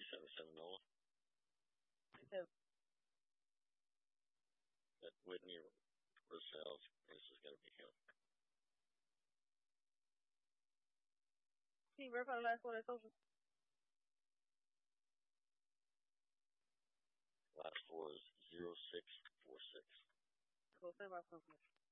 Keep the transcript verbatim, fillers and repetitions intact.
seven seven Nola. So, That Whitney Rosales. This is going to be him. can you verify the last four of their social? Last four is zero six four six. Cool. Send my confirmation.